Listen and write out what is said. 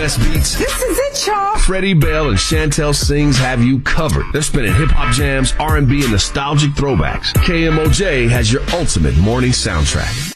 best beats. This is it, y'all. Freddie Bell and Chantel Sings have you covered. They're spinning hip-hop jams, R&B, and nostalgic throwbacks. KMOJ has your ultimate morning soundtrack.